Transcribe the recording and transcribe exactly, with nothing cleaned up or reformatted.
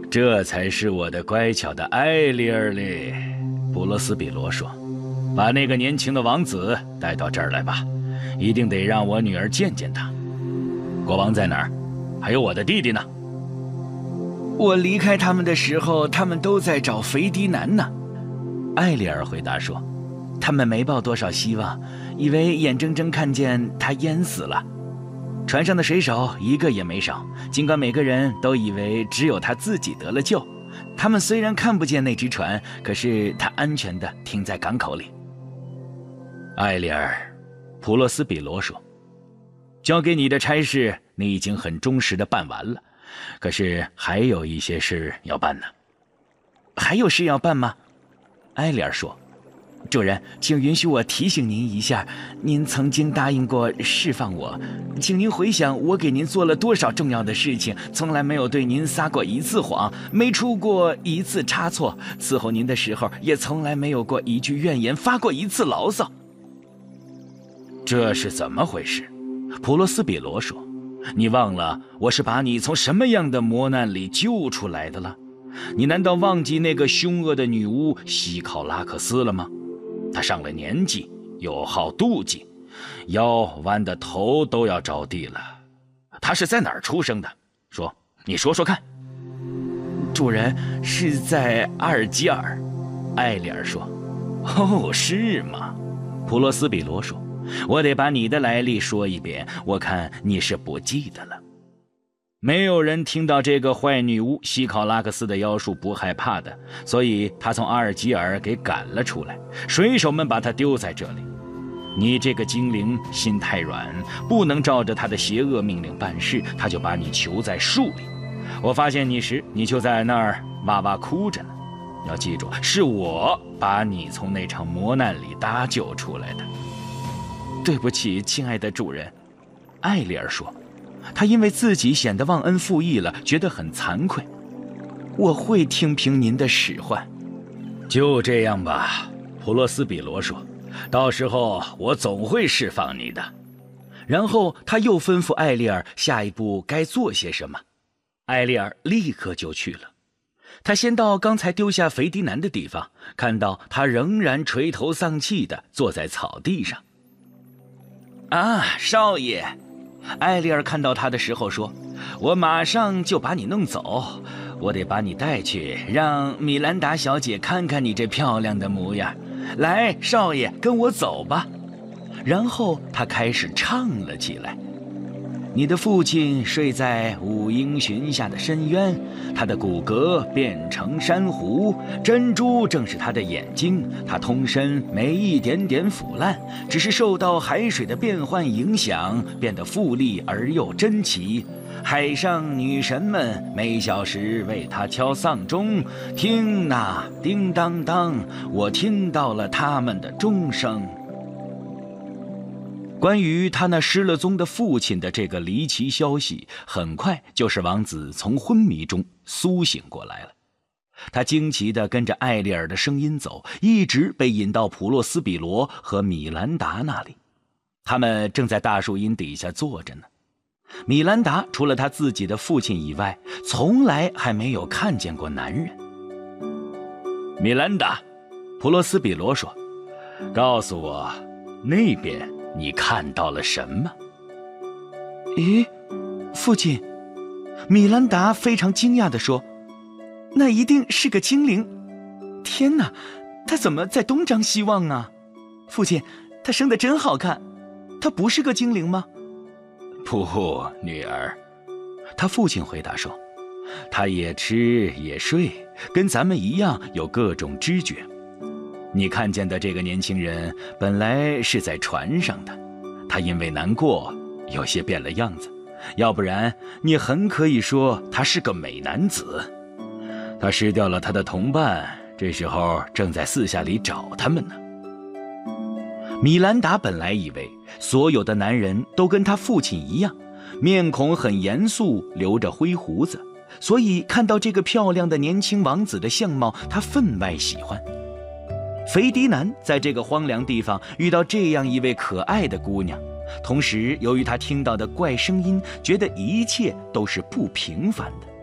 这才是我的乖巧的艾丽儿嘞。普罗斯比罗说：“把那个年轻的王子带到这儿来吧，一定得让我女儿见见他。国王在哪儿？还有我的弟弟呢？” 我离开他们的时候，他们都在找斐迪南呢。 艾丽儿回答说：“ 他们没抱多少希望，以为眼睁睁看见他淹死了。船上的水手一个也没少，尽管每个人都以为只有他自己得了救。他们虽然看不见那只船，可是他安全地停在港口里。” 艾丽儿，普罗斯比罗说：“交给你的差事，你已经很忠实地办完了。可是还有一些事要办呢。”“ 还有事要办吗？”艾丽儿说：“主人，请允许我提醒您一下，您曾经答应过释放我，请您回想我给您做了多少重要的事情，从来没有对您撒过一次谎，没出过一次差错，伺候您的时候也从来没有过一句怨言，发过一次牢骚。”“ 这是怎么回事？”普罗斯比罗说：“你忘了我是把你从什么样的磨难里救出来的了？你难道忘记那个凶恶的女巫西考拉克斯了吗？她上了年纪，又好妒忌，腰弯的头都要着地了。她是在哪儿出生的？说，你说说看。”“ 主人，是在阿尔及尔。” 艾丽儿说。“哦，是吗？”普罗斯比罗说。“我得把你的来历说一遍，我看你是不记得了。没有人听到这个坏女巫西考拉克斯的妖术不害怕的，所以她从阿尔及尔给赶了出来，水手们把她丢在这里。你这个精灵心太软，不能照着她的邪恶命令办事，她就把你囚在树里。我发现你时，你就在那儿哇哇哭着呢。要记住，是我把你从那场磨难里搭救出来的。”“ 对不起，亲爱的主人。”艾丽儿说。她因为自己显得忘恩负义了，觉得很惭愧。“我会听凭您的使唤。”“ 就这样吧。”普罗斯比罗说，“到时候我总会释放你的。” 然后他又吩咐艾丽儿下一步该做些什么。艾丽儿立刻就去了。他先到刚才丢下斐迪南的地方，看到他仍然垂头丧气地坐在草地上。“啊，少爷！”艾丽儿看到他的时候说：“我马上就把你弄走，我得把你带去，让米兰达小姐看看你这漂亮的模样。来，少爷，跟我走吧。”然后他开始唱了起来：“你的父亲睡在五英寻下的深渊，他的骨骼变成珊瑚，珍珠正是他的眼睛，他通身没一点点腐烂，只是受到海水的变换影响，变得富丽而又珍奇。海上女神们每小时为他敲丧钟，听呐，叮当当，我听到了他们的钟声。”关于他那失了踪的父亲的这个离奇消息，很快就使王子从昏迷中苏醒过来了。他惊奇地跟着艾丽儿的声音走，一直被引到普洛斯比罗和米兰达那里。他们正在大树荫底下坐着呢。米兰达除了他自己的父亲以外，从来还没有看见过男人。 “米兰达，”普洛斯比罗说，“告诉我，那边你看到了什么？”“ 咦，父亲！”米兰达非常惊讶地说，“那一定是个精灵！天哪，他怎么在东张西望啊？父亲，他生得真好看，他不是个精灵吗？”“ 不，女儿。”他父亲回答说，“他也吃也睡，跟咱们一样有各种知觉。你看见的这个年轻人本来是在船上的，他因为难过有些变了样子，要不然你很可以说他是个美男子。他失掉了他的同伴，这时候正在四下里找他们呢。” 米兰达本来以为所有的男人都跟他父亲一样，面孔很严肃，留着灰胡子，所以看到这个漂亮的年轻王子的相貌，他分外喜欢。斐迪南在这个荒凉地方遇到这样一位可爱的姑娘，同时由于他听到的怪声音，觉得一切都是不平凡的。